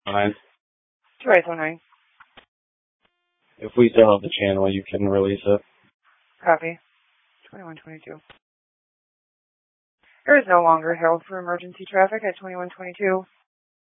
Fine. 2809. If we still have the channel, you can release it. Copy. 2122. There is no longer held for emergency traffic at 2122.